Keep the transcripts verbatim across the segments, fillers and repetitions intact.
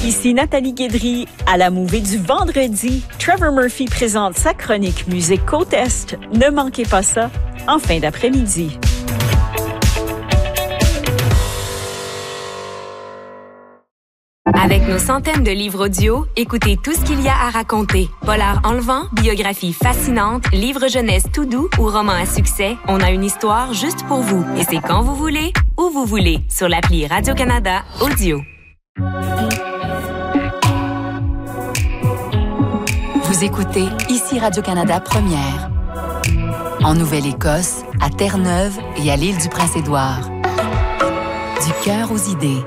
Ici Nathalie Guédry. À la mouvée du vendredi, Trevor Murphy présente sa chronique Musique Côte Est. Ne manquez pas ça, en fin d'après-midi. Avec nos centaines de livres audio, écoutez tout ce qu'il y a à raconter. Polar enlevant, biographie fascinante, livre jeunesse tout doux ou roman à succès, on a une histoire juste pour vous. Et c'est quand vous voulez, où vous voulez, sur l'appli Radio-Canada Audio. Vous écoutez ici Radio-Canada Première. En Nouvelle-Écosse, à Terre-Neuve et à l'île du Prince-Édouard. Du cœur aux idées.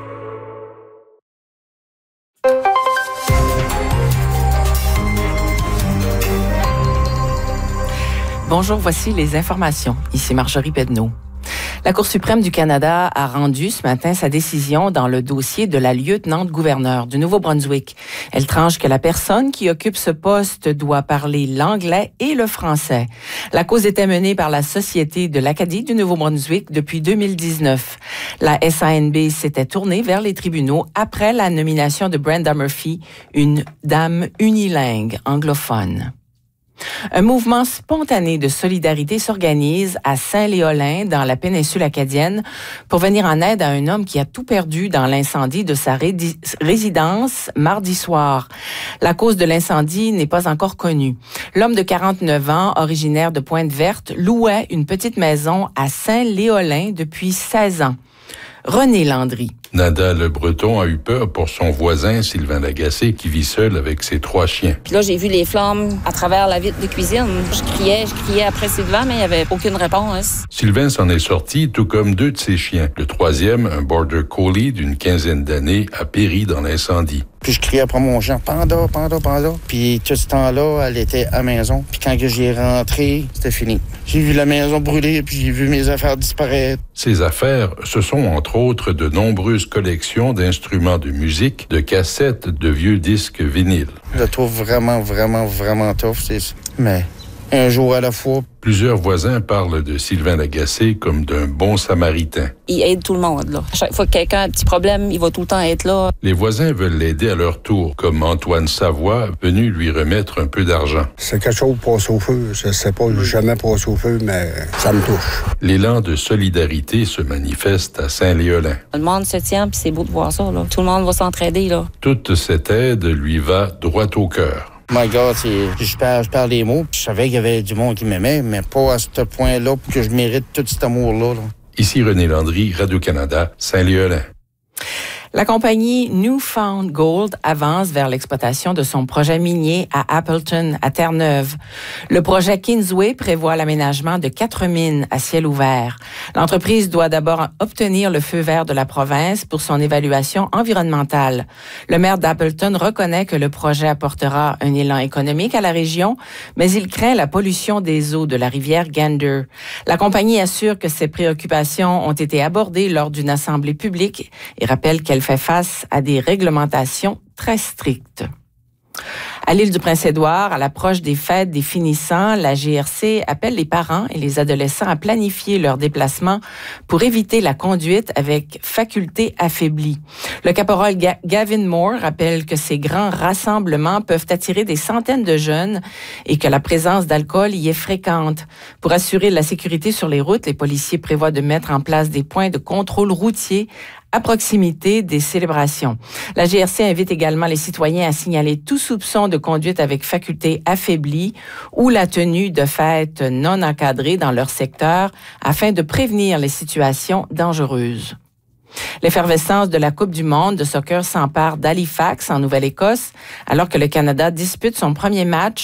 Bonjour, voici les informations. Ici Marjorie Pedneau. La Cour suprême du Canada a rendu ce matin sa décision dans le dossier de la lieutenant-gouverneur du Nouveau-Brunswick. Elle tranche que la personne qui occupe ce poste doit parler l'anglais et le français. La cause était menée par la Société de l'Acadie du Nouveau-Brunswick depuis deux mille dix-neuf. La S A N B s'était tournée vers les tribunaux après la nomination de Brenda Murphy, une dame unilingue anglophone. Un mouvement spontané de solidarité s'organise à Saint-Léolin, dans la péninsule acadienne, pour venir en aide à un homme qui a tout perdu dans l'incendie de sa rédi- résidence mardi soir. La cause de l'incendie n'est pas encore connue. L'homme de quarante-neuf ans, originaire de Pointe-Verte, louait une petite maison à Saint-Léolin depuis seize ans. René Landry. Nada Le Breton a eu peur pour son voisin, Sylvain Lagacé, qui vit seul avec ses trois chiens. Puis là, j'ai vu les flammes à travers la vitre de cuisine. Je criais, je criais après Sylvain, mais il n'y avait aucune réponse. Sylvain s'en est sorti, tout comme deux de ses chiens. Le troisième, un border collie d'une quinzaine d'années, a péri dans l'incendie. Puis je criais après mon chien, « Panda, Panda, Panda ». Puis tout ce temps-là, elle était à la maison. Puis quand j'ai rentré, c'était fini. J'ai vu la maison brûler, puis j'ai vu mes affaires disparaître. Ces affaires, ce sont entre autres de nombreuses collections d'instruments de musique, de cassettes, de vieux disques vinyles. Je le trouve vraiment, vraiment, vraiment tough, c'est ça. Mais un jour à la fois. Plusieurs voisins parlent de Sylvain Lagacé comme d'un bon samaritain. Il aide tout le monde, là. À chaque fois que quelqu'un a un petit problème, il va tout le temps être là. Les voisins veulent l'aider à leur tour, comme Antoine Savoie, venu lui remettre un peu d'argent. C'est quelque chose qui passe au feu. Je sais pas, je jamais passé au feu, mais ça me touche. L'élan de solidarité se manifeste à Saint-Léolin. Le monde se tient, puis c'est beau de voir ça, là. Tout le monde va s'entraider, là. Toute cette aide lui va droit au cœur. My God, c'est, je perds, je perds les mots. Je savais qu'il y avait du monde qui m'aimait, mais pas à ce point-là pour que je mérite tout cet amour-là. Là. Ici René Landry, Radio-Canada, Saint-Léolin. La compagnie Newfound Gold avance vers l'exploitation de son projet minier à Appleton, à Terre-Neuve. Le projet Kingsway prévoit l'aménagement de quatre mines à ciel ouvert. L'entreprise doit d'abord obtenir le feu vert de la province pour son évaluation environnementale. Le maire d'Appleton reconnaît que le projet apportera un élan économique à la région, mais il craint la pollution des eaux de la rivière Gander. La compagnie assure que ses préoccupations ont été abordées lors d'une assemblée publique et rappelle qu'elle fait face à des réglementations très strictes. À l'île du Prince-Édouard, à l'approche des fêtes des finissants, la G R C appelle les parents et les adolescents à planifier leurs déplacements pour éviter la conduite avec faculté affaiblie. Le caporal Ga- Gavin Moore rappelle que ces grands rassemblements peuvent attirer des centaines de jeunes et que la présence d'alcool y est fréquente. Pour assurer la sécurité sur les routes, les policiers prévoient de mettre en place des points de contrôle routier à proximité des célébrations. La G R C invite également les citoyens à signaler tout soupçon de conduite avec faculté affaiblie ou la tenue de fêtes non encadrées dans leur secteur afin de prévenir les situations dangereuses. L'effervescence de la Coupe du monde de soccer s'empare d'Halifax, en Nouvelle-Écosse, alors que le Canada dispute son premier match